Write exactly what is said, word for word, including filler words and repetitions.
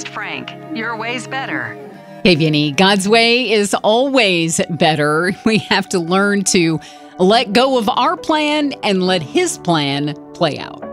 Trust Frank. Your way's better. K V N E, God's way is always better. We have to learn to let go of our plan and let His plan play out.